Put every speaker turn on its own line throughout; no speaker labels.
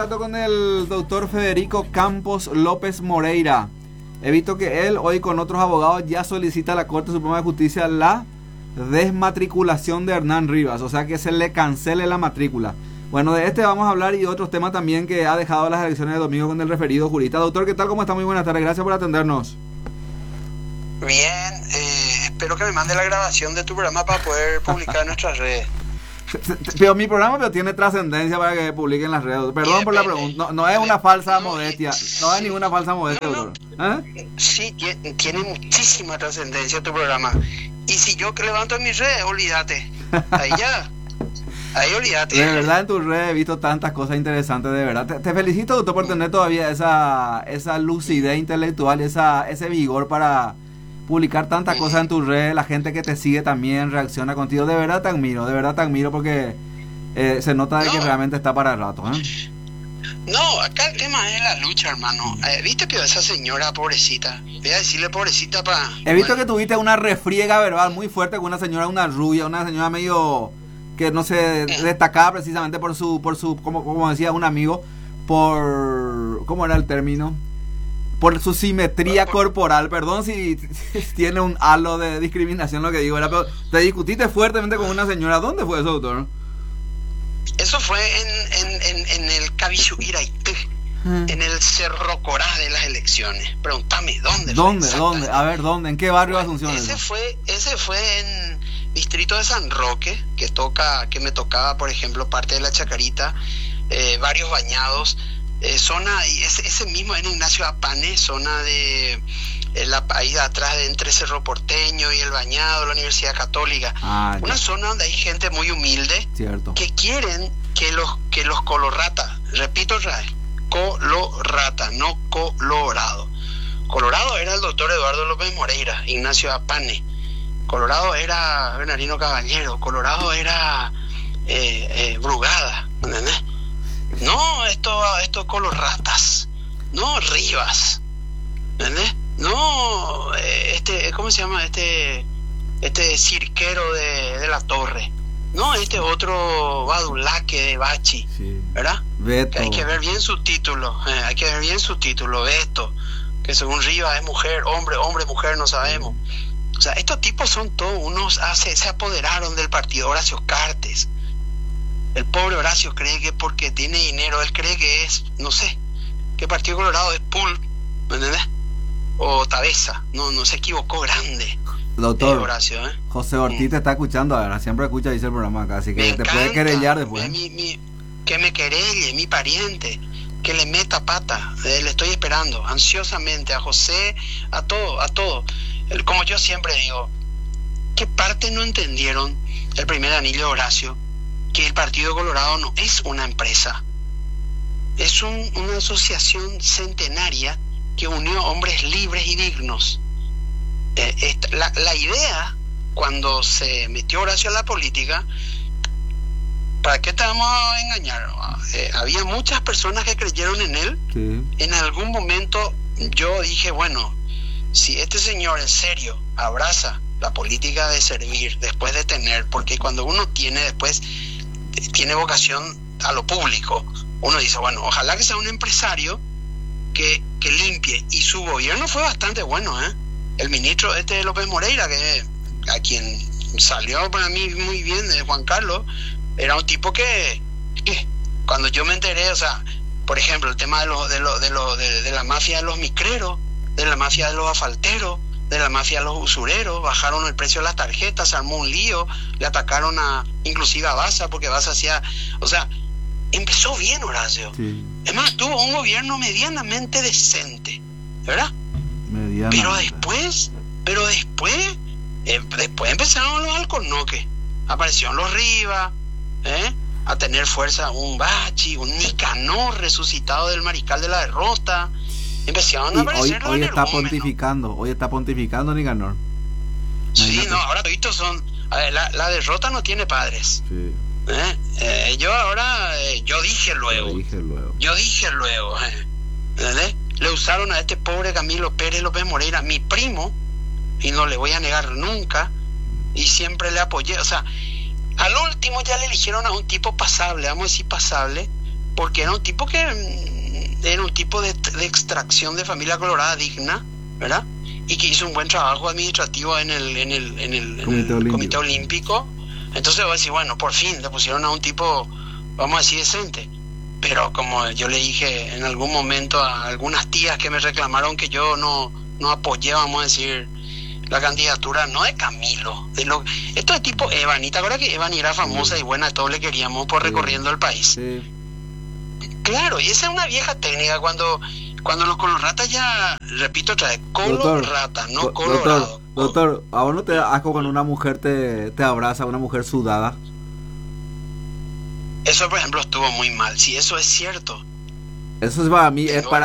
contacto con el doctor Federico Campos López Moreira. He visto que él hoy con otros abogados ya solicita a la Corte Suprema de Justicia la desmatriculación de Hernán Rivas, o sea que se le cancele la matrícula. Bueno, de este vamos a hablar y de otros temas también que ha dejado las elecciones de domingo con el referido jurista. Doctor, ¿qué tal? ¿Cómo está? Muy buenas tardes, gracias por atendernos.
Bien, espero que me mande la grabación de tu programa para poder publicar en nuestras redes.
Pero mi programa tiene trascendencia para que publique en las redes. Perdón por la pregunta. No es una falsa modestia. No es ninguna falsa modestia, doctor.
Sí, tiene muchísima trascendencia tu programa. Y si yo que levanto en mis redes, olvídate. Ahí olvídate.
De verdad, en tus redes he visto tantas cosas interesantes, de verdad. Te felicito, doctor, por tener todavía esa lucidez intelectual, ese vigor para publicar tantas cosas en tus redes. La gente que te sigue también reacciona contigo. De verdad te admiro porque se nota de que realmente está para el rato.
No, acá el tema es la lucha, hermano. ¿Viste que esa señora pobrecita? Voy a decirle pobrecita para...
He visto que tuviste una refriega verbal muy fuerte con una señora, una rubia, una señora medio... que no se destacaba precisamente por su como decía un amigo, ¿cómo era el término? Por su simetría corporal. Perdón si tiene un halo de discriminación lo que digo, pero te discutiste fuertemente con una señora. ¿Dónde fue eso, doctor?
Eso fue en el Cabixuiraité, en el Cerro Corá de las elecciones. Pregúntame, ¿dónde?
¿Dónde? A ver, ¿dónde? ¿En qué barrio de Asunción?
Ese fue en Distrito de San Roque, que me tocaba, por ejemplo, parte de la Chacarita, varios bañados, zona, y ese mismo en Ignacio Apane, zona de ahí atrás de entre Cerro Porteño y el Bañado, la Universidad Católica, una zona donde hay gente muy humilde,
cierto,
que quieren que los colorrata, repito, colorrata, no colorado. Colorado era el doctor Eduardo López Moreira, Ignacio Apane. Colorado era Bernardino Caballero, Colorado era Brugada, ¿entendés? No, estos colorratas, no Rivas, ¿entendés? No, ¿cómo se llama? Este cirquero de la Torre, no, otro Badulaque de Bachi, sí, ¿verdad? Que hay que ver bien su título, Beto, que según Rivas es mujer, hombre, mujer, no sabemos. O sea, estos tipos son todos unos, se apoderaron del partido. Horacio Cartes, el pobre Horacio cree que porque tiene dinero, él cree que es, no sé, que Partido Colorado es Pool, ¿me entendés? O Tabesa, no se equivocó grande.
Doctor,
Horacio,
José Ortiz te está escuchando, ahora siempre escucha, dice el programa acá, así que te puede querellar después.
Que me querelle, mi pariente, que le meta pata, le estoy esperando ansiosamente a José, a todo. Como yo siempre digo, ¿qué parte no entendieron el primer anillo de Horacio? Que el Partido Colorado no es una empresa, es una asociación centenaria que unió hombres libres y dignos. La idea, cuando se metió Horacio a la política, ¿para qué te vamos a engañar? Había muchas personas que creyeron en él. Sí. En algún momento yo dije, bueno, si este señor en serio abraza la política de servir después de tener, porque cuando uno tiene vocación a lo público, uno dice, bueno, ojalá que sea un empresario que limpie, y su gobierno fue bastante bueno, el ministro López Moreira, a quien salió para mí muy bien, Juan Carlos, era un tipo que cuando yo me enteré, o sea, por ejemplo, el tema de la mafia de los micreros, de la mafia de los asfalteros, de la mafia de los usureros, bajaron el precio de las tarjetas, se armó un lío, le atacaron inclusive a Baza, porque Baza hacía, o sea, empezó bien Horacio. Sí. Es más, tuvo un gobierno medianamente decente, ¿verdad? Pero después empezaron los alcornoques, aparecieron los Rivas, a tener fuerza un Bachi, un Nicanor resucitado del mariscal de la derrota. Empezaron a aparecer
hoy está pontificando Nicanor.
Sí, no, ahora todos son, a ver, la derrota no tiene padres. Sí. Yo dije luego. Le usaron a este pobre Camilo Pérez López Moreira, mi primo, y no le voy a negar nunca, y siempre le apoyé. O sea, al último ya le eligieron a un tipo pasable, vamos a decir pasable, porque era un tipo que era un tipo de extracción de familia colorada digna, ¿verdad? Y que hizo un buen trabajo administrativo en el Comité Olímpico. Entonces voy a decir, bueno, por fin le pusieron a un tipo, vamos a decir, decente. Pero como yo le dije en algún momento a algunas tías que me reclamaron que yo no apoyé, vamos a decir, la candidatura, no de Camilo, esto es tipo Evan. ¿Te acuerdas que Evan era famosa y buena, todos le queríamos por recorriendo el país?
Sí.
Claro, y esa es una vieja técnica cuando los colorratas ya, repito otra vez, colorrata, no colorado.
Doctor, ¿a vos no te da asco cuando una mujer te abraza, una mujer sudada?
Eso, por ejemplo, estuvo muy mal. Sí, eso es cierto.
Eso es para mí, es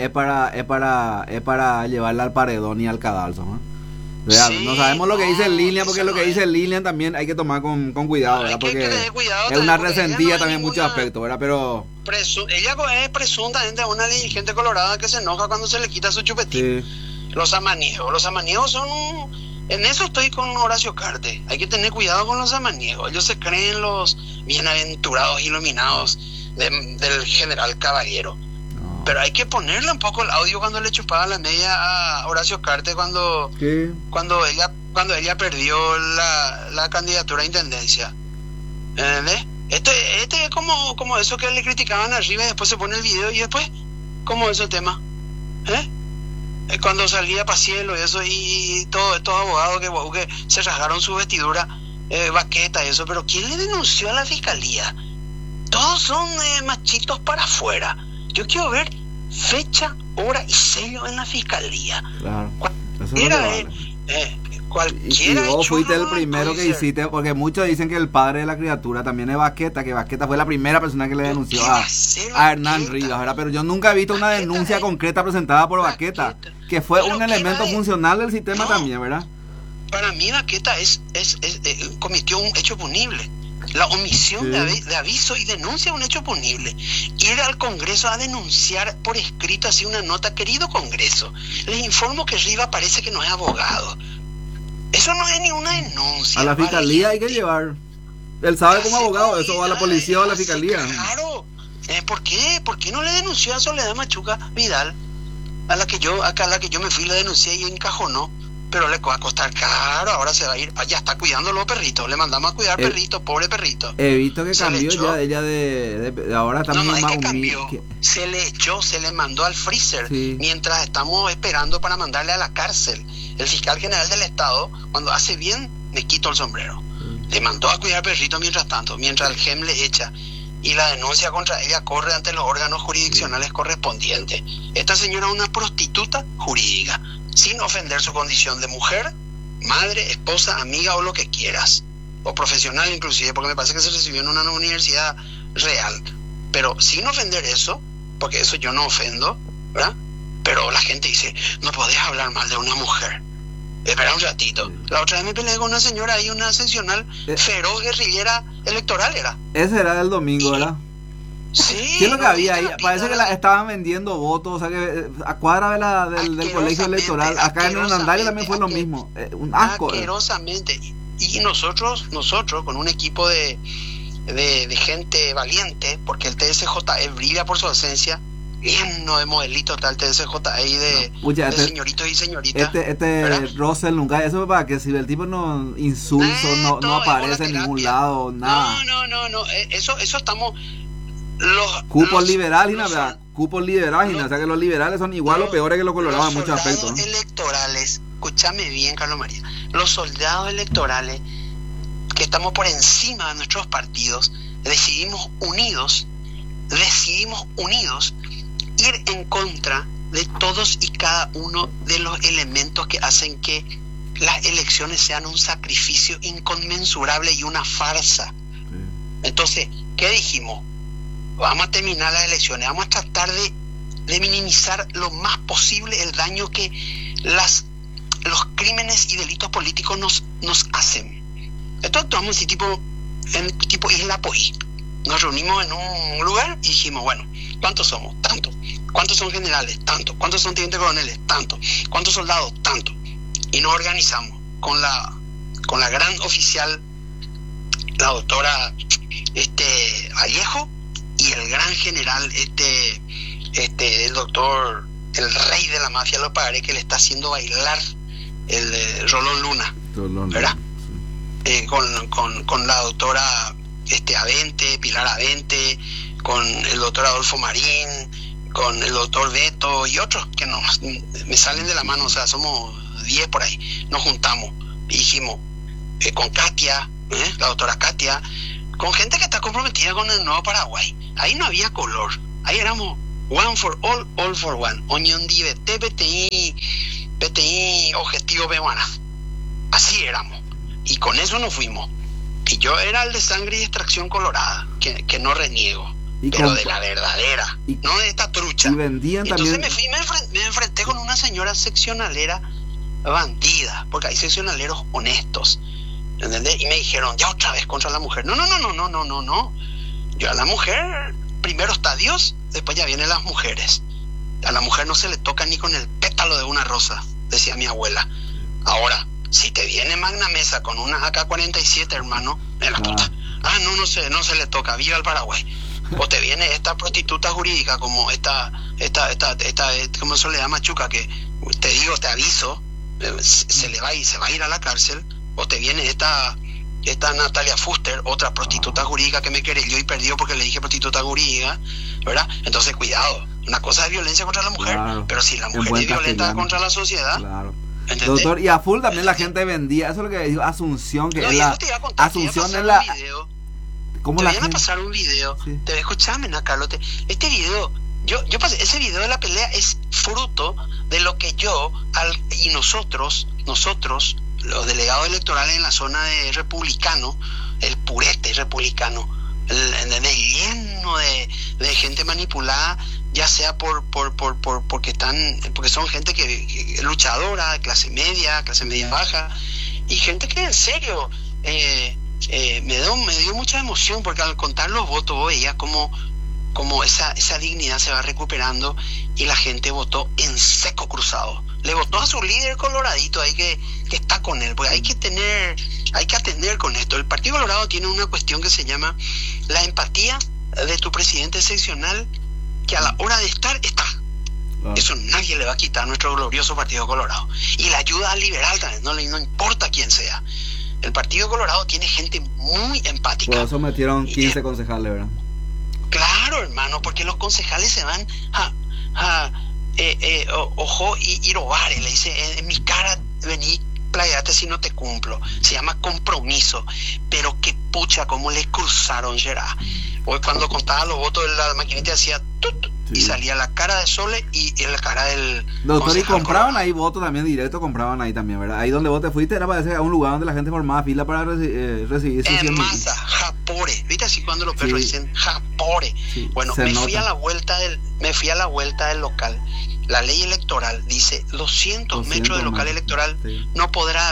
para llevarla al paredón y al cadalso, ¿no? Sí, no sabemos lo que dice en línea, porque lo que dice en línea también hay que tomar con cuidado, ¿verdad? Porque cuidado, es una resentida también en muchos aspectos, ¿verdad? Pero
ella es presuntamente una dirigente colorada que se enoja cuando se le quita su chupetín. Sí. Los amaniegos son en eso estoy con Horacio Carte. Hay que tener cuidado con los amaniegos. Ellos se creen los bienaventurados iluminados del general Caballero. No. Pero hay que ponerle un poco el audio cuando le chupaba la media a Horacio Carte cuando ella perdió la candidatura a intendencia. ¿Entendés? Este es como eso que le criticaban arriba y después se pone el video y después, ¿cómo es el tema? Cuando salía para cielo y eso, y todos estos abogados que se rasgaron su vestidura, Baqueta y eso, pero ¿quién le denunció a la fiscalía? Todos son machitos para afuera. Yo quiero ver fecha, hora y sello en la fiscalía. Claro. Cualquiera. Y
vos fuiste el primero que hiciste, porque muchos dicen que el padre de la criatura también es Baqueta, que Baqueta fue la primera persona que le denunció a Hernán Rivas, ¿verdad? Pero yo nunca he visto una denuncia concreta presentada por Baqueta, que fue un elemento funcional del sistema también, ¿verdad?
Para mí Baqueta cometió un hecho punible. La omisión de aviso y denuncia es un hecho punible. Ir al Congreso a denunciar por escrito así una nota, querido Congreso, les informo que Rivas parece que no es abogado. Eso no es ni una denuncia.
A la fiscalía hay que llevar. Él sabe como abogado, eso va a la policía o a la fiscalía.
Claro. ¿Por qué? ¿Por qué no le denunció a Soledad Machuca Vidal? A la que yo me fui, le denuncié y encajonó. Pero le va a costar caro, ahora se va a ir. Ya está cuidando los perritos. Le mandamos a cuidar perritos, pobre perrito.
He visto que cambió ya ella de ahora también
no, más cambió. Se le echó, se le mandó al freezer. Sí. Mientras estamos esperando para mandarle a la cárcel. El fiscal general del estado, cuando hace bien, me quito el sombrero. Le mandó a cuidar perritos mientras tanto, mientras el GEM le echa. Y la denuncia contra ella corre ante los órganos jurisdiccionales correspondientes. Esta señora es una prostituta jurídica, sin ofender su condición de mujer, madre, esposa, amiga o lo que quieras, o profesional inclusive, porque me parece que se recibió en una universidad real, pero sin ofender eso, porque eso yo no ofendo, ¿verdad? Pero la gente dice, no podés hablar mal de una mujer. Espera un ratito. La otra vez me peleé con una señora ahí, una seccional feroz guerrillera electoral era.
Ese era del domingo, ¿verdad?
Sí.
¿Qué es lo que había ahí? Parece que estaban vendiendo votos, o sea que a cuadra del colegio electoral. Acá en Hernandario también fue lo mismo. Un asco.
Asquerosamente. Y nosotros con un equipo de gente valiente, porque el TSJE brilla por su ausencia, lleno de modelitos tal TSJE y de señoritos y señoritas.
Russell nunca, eso es para que si el tipo no insulso, no aparece en ningún lado, nada.
No, eso estamos...
Cupos liberales, o sea que los liberales son igual o peores que los colorados en muchos aspectos, ¿no?
Electorales, escúchame bien, Carlos María, los soldados electorales que estamos por encima de nuestros partidos, decidimos unidos ir en contra de todos y cada uno de los elementos que hacen que las elecciones sean un sacrificio inconmensurable y una farsa. Entonces, ¿qué dijimos? Vamos a terminar las elecciones, vamos a tratar de minimizar lo más posible el daño que los crímenes y delitos políticos nos hacen. Entonces actuamos así tipo Isla Poí. Nos reunimos en un lugar y dijimos, bueno, ¿cuántos somos? Tanto. ¿Cuántos son generales? Tanto. ¿Cuántos son tenientes coroneles? Tanto. ¿Cuántos soldados? Tanto. Y nos organizamos con la gran oficial, la doctora Vallejo, y el gran general, el doctor, el rey de la mafia, lo pagaré, que le está haciendo bailar el Rolón Luna, ¿verdad? Sí. Con la doctora Avente, Pilar Avente, con el doctor Adolfo Marín, con el doctor Beto y otros que me salen de la mano, o sea, somos 10 por ahí, nos juntamos y dijimos, con Katia, la doctora Katia, con gente que está comprometida con el Nuevo Paraguay. Ahí no había color, ahí éramos one for all for one, Oñón Divete, PTI, Objetivo Peruana, así éramos, y con eso nos fuimos. Y yo era el de sangre y extracción colorada, que no reniego, pero de la verdadera, no de esta trucha.
Y vendían.
Entonces
también.
me enfrenté con una señora seccionalera bandida, porque hay seccionaleros honestos, ¿entendés? Y me dijeron, ya otra vez contra la mujer. No. Yo a la mujer, primero está Dios, después ya vienen las mujeres. A la mujer no se le toca ni con el pétalo de una rosa, decía mi abuela. Ahora, si te viene Magna Mesa con una AK-47, hermano, en la puta, no se le toca, viva el Paraguay. O te viene esta prostituta jurídica como esta ¿cómo se le llama, Chuca? Que te aviso, se va a ir a la cárcel. O te viene esta Natalia Fuster, otra prostituta jurídica que me querelló y perdió porque le dije prostituta jurídica, ¿verdad? Entonces, cuidado, una cosa es violencia contra la mujer, pero si la mujer es violenta contra la sociedad, ¿entendés?
Doctor, y a full también la gente vendía, eso es lo que dijo Asunción, que es la Asunción es la...
¿Cómo la gente? Pasar un video, sí. Te escuchame, Carlote, este video, yo pasé, ese video de la pelea es fruto de lo que y nosotros, los delegados electorales en la zona de republicano, el purete republicano, lleno de gente manipulada, ya sea porque son gente que luchadora, de clase media baja, y gente que en serio me dio mucha emoción, porque al contar los votos vos veías como esa dignidad se va recuperando, y la gente votó en seco cruzado. Le votó a su líder coloradito ahí que está con él, porque hay que atender con esto. El Partido Colorado tiene una cuestión que se llama la empatía de tu presidente seccional, que a la hora de estar, está. Eso nadie le va a quitar a nuestro glorioso Partido Colorado. Y la ayuda al liberal también, no importa quién sea. El Partido Colorado tiene gente muy empática.
Por eso metieron 15 concejales, ¿verdad?
Claro, hermano, porque los concejales se van ojo y robare, le dice, en mi cara vení, playate si no te cumplo. Se llama compromiso. Pero qué pucha, cómo le cruzaron, Gerard. Hoy cuando contaba los votos de la maquinita hacía tut, y salía la cara de Sole y la cara del
doctor. Y compraban ahí votos también directo, compraban ahí también, ¿verdad? Ahí donde vos te fuiste era para a un lugar donde la gente formaba fila para recibir sus
en masa, japore, ¿viste? Así cuando los perros dicen japore. Bueno, me fui a la vuelta del local. La ley electoral dice 200 metros del local electoral, no podrán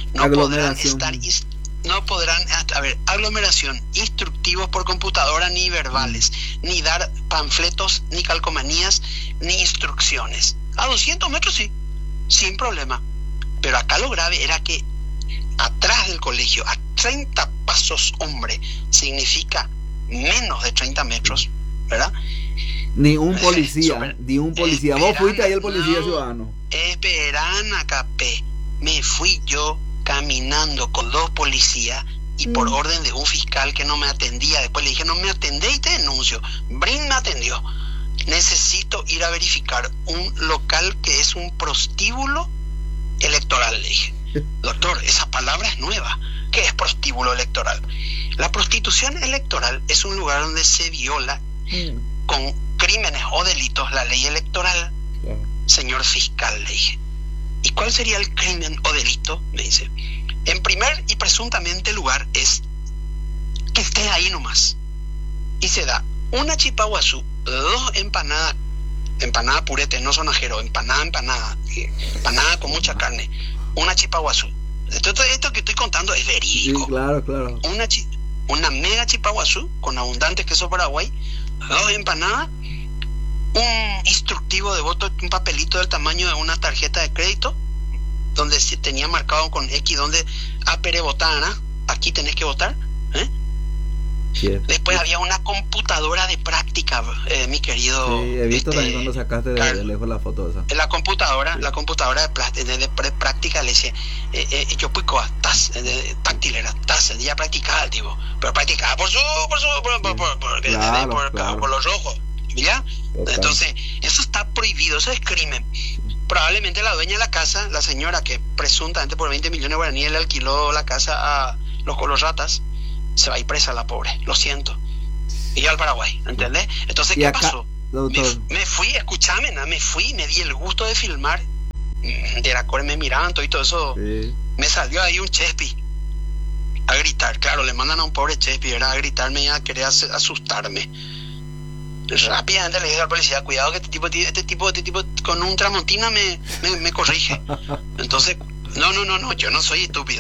haber aglomeración, instructivos por computadora ni verbales, ni dar panfletos, ni calcomanías, ni instrucciones. A 200 metros sí, sin problema. Pero acá lo grave era que atrás del colegio, a 30 pasos, hombre, significa menos de 30 metros, ¿verdad?
Ni un policía. Vos fuiste ahí el policía ciudadano.
Esperan acá, me fui yo caminando con 2 policías y por orden de un fiscal que no me atendía. Después le dije, no me atendé y te denuncio. Brin me atendió. Necesito ir a verificar un local que es un prostíbulo electoral, le dije. Doctor, esa palabra es nueva. ¿Qué es prostíbulo electoral? La prostitución electoral es un lugar donde se viola con crímenes o delitos la ley electoral. Señor fiscal, le dije. ¿Y cuál sería el crimen o delito? Me dice. En primer y presuntamente lugar es que esté ahí nomás. Y se da una chipaguazú, 2 empanadas, empanada purete, no sonajero, empanada con mucha carne, una chipaguazú. Esto que estoy contando es verídico.
Sí, claro.
Una mega chipaguazú con abundante queso Paraguay, 2 empanadas, un instructivo de voto, un papelito del tamaño de una tarjeta de crédito, donde se tenía marcado con X, donde apere votana, aquí tenés que votar,
Sí.
Después había una computadora de práctica, mi querido.
Sí, he visto también cuando sacaste de lejos la foto esa.
La computadora de práctica le decía, yo pues táctil era, ya practicaba el tipo, pero practicaba por los rojos, ¿ya? Total. Entonces, eso está prohibido, eso es crimen. Probablemente la dueña de la casa, la señora que presuntamente por 20 millones de guaraníes le alquiló la casa a los colorratas, se va a ir presa la pobre, lo siento. Y yo al Paraguay, ¿entendés? Entonces, ¿qué pasó? Me fui, escúchame, me di el gusto de filmar. De la core me miraban todo y todo eso. Sí. Me salió ahí un Chespi a gritar. Claro, le mandan a un pobre Chespi, era a gritarme y a querer asustarme. Rápidamente le dije a la policía, cuidado que este tipo con un tramontina me corrige. Entonces, no, yo no soy estúpido.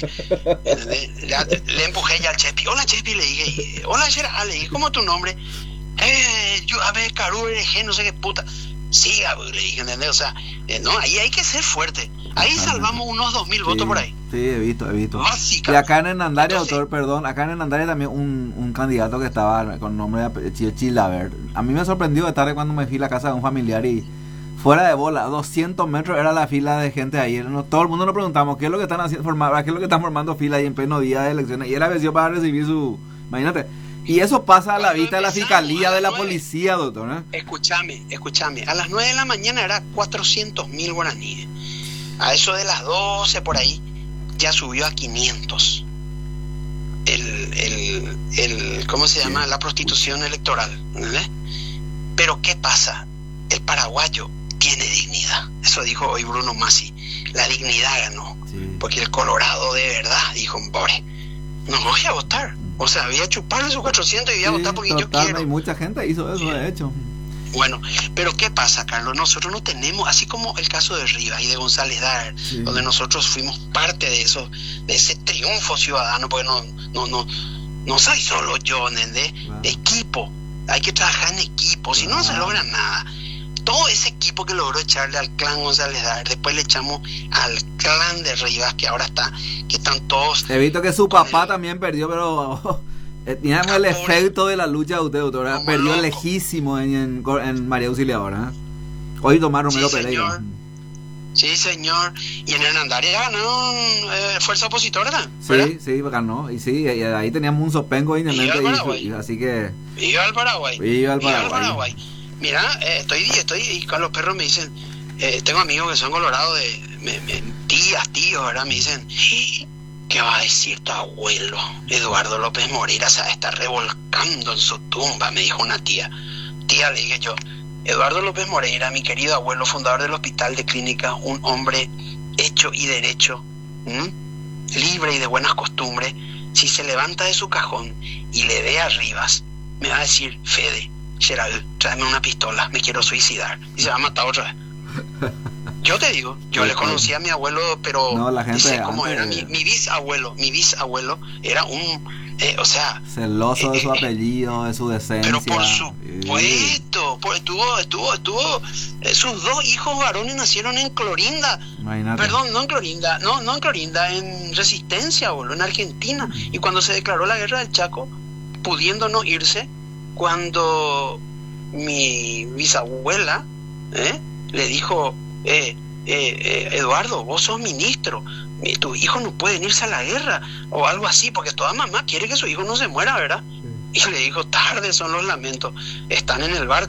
Le empujé ya al Chespi. Hola Chespi, le dije. Hola Gerard, le dije, ¿cómo es tu nombre? Yo, a ver, Caru, RG, no sé qué puta. Sí, le dije, ¿entendés? O sea, no, ahí hay que ser fuerte. Ahí salvamos unos 2.000 votos por ahí.
Sí, he visto. Y acá en Hernandaria, acá en Hernandaria también un candidato que estaba con nombre de Chilaver. A mí me sorprendió de tarde cuando me fui a la casa de un familiar y fuera de bola, 200 metros era la fila de gente ahí. Todo el mundo nos preguntamos, ¿qué es lo que están haciendo? ¿Qué es lo que están formando fila ahí en pleno día de elecciones? Y era venció para recibir su... Imagínate. Y eso pasa a la vista de la fiscalía, de la policía, doctor, ¿eh?
Escúchame. A las 9 de la mañana era 400.000 guaraníes. A eso de las 12 por ahí ya subió a 500. ¿Cómo se llama? La prostitución electoral, ¿entendés? Pero ¿qué pasa? El paraguayo tiene dignidad. Eso dijo hoy Bruno Masi. La dignidad ganó. Sí. Porque el Colorado de verdad dijo, pobre, no voy a votar. O sea, voy a chuparle esos 400 y voy a votar porque yo quiero.
Y mucha gente hizo eso, de hecho.
Bueno, pero ¿qué pasa, Carlos? Nosotros no tenemos, así como el caso de Rivas y de González Dar, donde nosotros fuimos parte de eso, de ese triunfo ciudadano, porque no soy solo yo, ¿entendés? Wow. Equipo, hay que trabajar en equipo, si no se logra nada. Todo ese equipo que logró echarle al clan González Dar, después le echamos al clan de Rivas, que ahora que están todos...
He visto que su papá también perdió, pero... Teníamos el efecto de la lucha de usted, doctora. Perdió loco. Lejísimo en María Auxiliadora. Hoy Tomás Romero Pereira.
Sí, señor. Y en Hernandaria ganaron fuerza opositora,
¿verdad? Sí, ganó. Y sí, y ahí teníamos un sopengo y así que...
Viva el Paraguay. Mira, estoy con los perros me dicen, tengo amigos que son colorados tíos, ¿verdad? Me dicen, ¿qué va a decir tu abuelo? Eduardo López Moreira se está revolcando en su tumba, me dijo una tía. Tía, le dije yo, Eduardo López Moreira, mi querido abuelo, fundador del Hospital de Clínica, un hombre hecho y derecho, libre y de buenas costumbres, si se levanta de su cajón y le ve a Rivas, me va a decir, Fede, Gerald, tráeme una pistola, me quiero suicidar, y se va a matar otra vez. Yo te digo, yo le conocí a mi abuelo, pero
no, la gente
dice cómo era mi bisabuelo era un,
celoso de su apellido, de su decencia.
Pero por supuesto, estuvo sus dos hijos varones nacieron en Clorinda. Imagínate. Perdón, no en Clorinda, en Resistencia, boludo, en Argentina. Y cuando se declaró la guerra del Chaco, pudiendo no irse, cuando mi bisabuela le dijo, Eduardo, vos sos ministro, tu hijo no puede irse a la guerra o algo así, porque toda mamá quiere que su hijo no se muera, ¿verdad? Y le dijo, tarde son los lamentos, están en el barco.